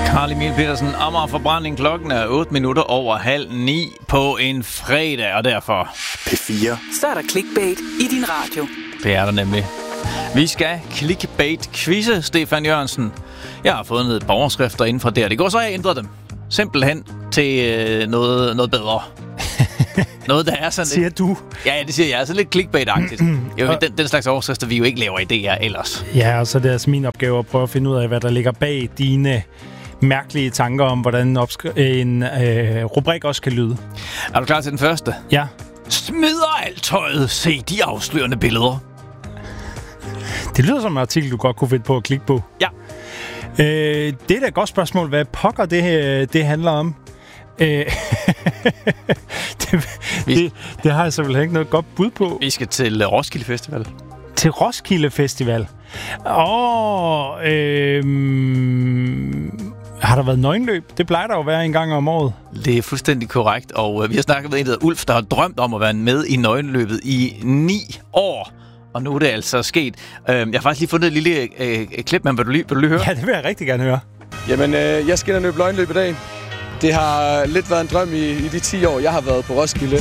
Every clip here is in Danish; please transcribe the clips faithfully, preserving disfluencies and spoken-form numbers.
Carl Emil Petersen, Amager Forbrænding. Klokken er otte minutter over halv ni på en fredag, og derfor P fire. Så er der clickbait i din radio. Det er der nemlig. Vi skal clickbait-quizze, Stefan Jørgensen. Jeg har fået noget borgerskrifter inden fra der. Det går så, jeg ændrer dem simpelthen til øh, noget, noget bedre. Noget, der er sådan siger lidt... du? Ja, ja, det siger jeg. Altså lidt clickbait-agtigt. Jo, den, den slags overskrifter, vi jo ikke laver idéer ellers. Ja, og så er det altså min opgave at prøve at finde ud af, hvad der ligger bag dine mærkelige tanker om, hvordan opskri- en øh, rubrik også kan lyde. Er du klar til den første? Ja. Smider alt tøjet. Se de afslørende billeder. Det lyder som en artikel, du godt kunne finde på at klikke på. Ja. Øh, det er da et godt spørgsmål. Hvad pokker det her, det handler om? Øh, det, det, det har jeg simpelthen ikke noget godt bud på. Vi skal til Roskilde Festival. Til Roskilde Festival? Åh, øh, har der været nøgenløb? Det plejer der jo at være en gang om året. Det er fuldstændig korrekt, og øh, vi har snakket med en, der hedder Ulf, der har drømt om at være med i nøgenløbet i ni år. Og nu er det altså sket. Øh, jeg har faktisk lige fundet et lille øh, klip, men vil du lige, vil du lige høre? Ja, det vil jeg rigtig gerne høre. Jamen, øh, jeg skal ind og løbe nøgenløb i dag. Det har lidt været en drøm i, i de ti år, jeg har været på Roskilde.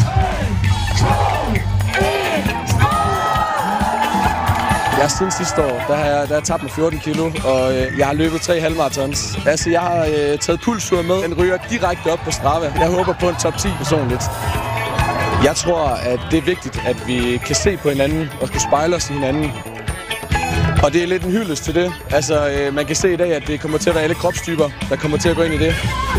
Jeg siden sidste år, der har jeg, der har jeg tabt mig fjorten kilo, og øh, jeg har løbet tre halvmarathons. Altså, jeg har øh, taget pulsur med. Den ryger direkte op på Strava. Jeg håber på en top ti personligt. Jeg tror, at det er vigtigt, at vi kan se på hinanden og kunne spejle os i hinanden. Og det er lidt en hyldest til det. Altså, øh, man kan se i dag, at det kommer til at være alle kropstyper, der kommer til at gå ind i det.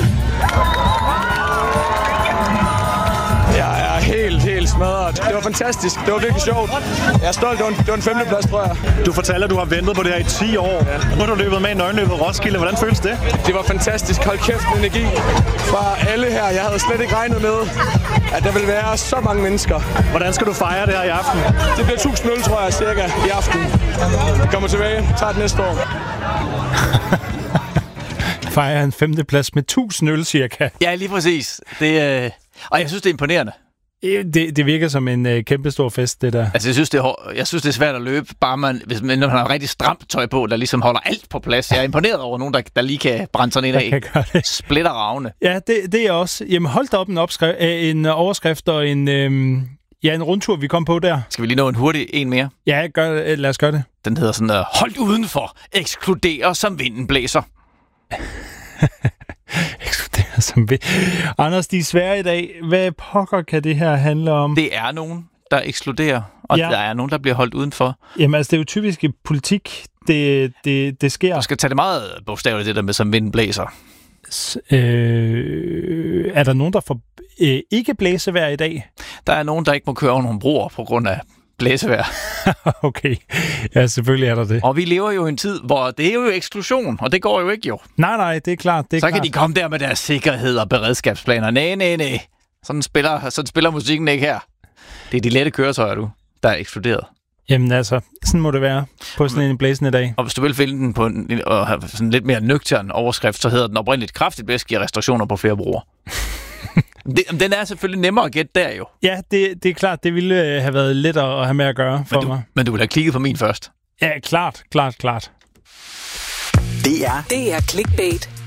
Jeg er helt, helt smadret. Det var fantastisk. Det var virkelig sjovt. Jeg er stolt. Det var en, det var en femteplads, tror jeg. Du fortæller, at du har ventet på det her i ti år. Ja. Nu har du løbet med i nøgenløbet på Roskilde. Hvordan føles det? Det var fantastisk. Hold kæft, energi fra alle her. Jeg havde slet ikke regnet med, at der ville være så mange mennesker. Hvordan skal du fejre det her i aften? Det bliver tusind nul, tror jeg, cirka i aften. Vi kommer tilbage. Tager det næste år. Fejrer en femteplads med tusind øl, cirka. Ja, lige præcis. Det, øh... Og jeg synes, det er imponerende. Det, det virker som en øh, kæmpestor fest, det der. Altså, jeg synes, det er, hår... jeg synes, det er svært at løbe, bare man, hvis man, man har en rigtig stramt tøj på, der ligesom holder alt på plads. Jeg er imponeret over nogen, der, der lige kan brænde sådan en af. Kan gøre det. Splitter ravne. Ja, det, det er også. Jamen, hold da op en, opskri- en overskrift og en, øhm, ja, en rundtur, vi kom på der. Skal vi lige nå en hurtig en mere? Ja, gør, lad os gøre det. Den hedder sådan, uh, hold udenfor, ekskluderer som vinden blæser. Ekskluderer som vinden. Anders, de er svære i dag. Hvad pokker kan det her handle om? Det er nogen, der ekskluderer, og ja. Der er nogen, der bliver holdt udenfor. Jamen, altså, det er jo typisk i politik, det, det, det sker. Du skal tage det meget bogstaveligt, det der med som vinden blæser. S- øh, er der nogen, der får øh, ikke blæsevejr i dag? Der er nogen, der ikke må køre over nogle broer på grund af blæsevejr. Okay, ja, selvfølgelig er der det. Og vi lever jo i en tid, hvor det er jo eksklusion, og det går jo ikke jo. Nej, nej, det er klart. Det er Så klart. kan de komme der med deres sikkerhed og beredskabsplaner. Nej, nej, nej. Sådan spiller, sådan spiller musikken ikke her. Det er de lette køretøjer, du, der er eksploderet. Jamen altså, sådan må det være på sådan en blæsende dag. Og hvis du vil finde den på en, og have sådan lidt mere nøgtern overskrift, så hedder den oprindeligt kraftigt bedst giver restriktioner på flere broer. Det, den er selvfølgelig nemmere at gætte der jo. Ja, det, det er klart, det ville have været lettere at have med at gøre for men du, mig. Men du ville have klikket på min først. Ja, klart, klart, klart. Det er Det er clickbait